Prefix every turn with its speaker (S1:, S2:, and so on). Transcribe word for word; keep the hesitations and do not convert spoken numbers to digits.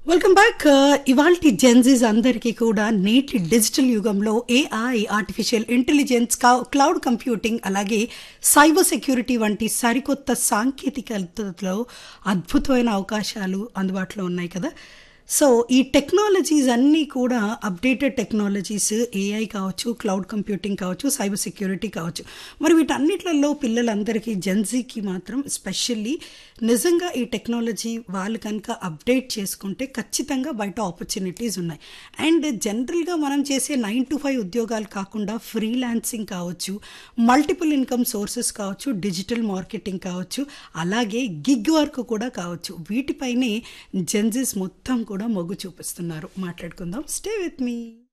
S1: Welcome back. ఇవాల్టి Gen Zs అందరికీ కూడా నేటి డిజిటల్ యుగంలో AI, artificial intelligence, cloud computing, అలాగే సైబర్ సెక్యూరిటీ వంటి సరికొత్త సాంకేతికతలో అద్భుతమైన అవకాశాలు అందుబాటులో ఉన్నాయి కదా. సో ఈ టెక్నాలజీస్ అన్నీ కూడా అప్డేటెడ్ టెక్నాలజీస్, ఏఐ కావచ్చు, క్లౌడ్ కంప్యూటింగ్ కావచ్చు, సైబర్ సెక్యూరిటీ కావచ్చు. మరి వీటన్నిట్లలో పిల్లలందరికీ, జెన్జీకి మాత్రం స్పెషల్లీ నిజంగా ఈ టెక్నాలజీ వాళ్ళు కనుక అప్డేట్ చేసుకుంటే ఖచ్చితంగా బయట ఆపర్చునిటీస్ ఉన్నాయి. అండ్ జనరల్గా మనం చేసే నైన్ టు ఫైవ్ ఉద్యోగాలు కాకుండా ఫ్రీలాన్సింగ్ కావచ్చు, మల్టిపుల్ ఇన్కమ్ సోర్సెస్ కావచ్చు, డిజిటల్ మార్కెటింగ్ కావచ్చు, అలాగే గిగ్ వర్క్ కూడా కావచ్చు. వీటిపైనే జెన్జీస్ మొత్తం కూడా మొగ్గు చూపిస్తున్నారు. మాట్లాడుకుందాం. Stay with me.